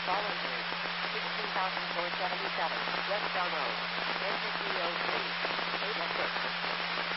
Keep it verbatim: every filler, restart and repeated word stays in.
Follow route sixteen thousand four hundred seventy-seven, westbound road.